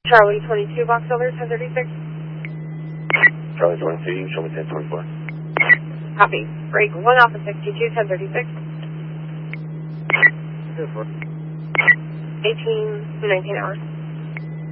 Charlie 22, box over, 1036. Charlie 22, you can show me 1024. Copy. Break 1 off of 62, 1036. 18 to 19 hours.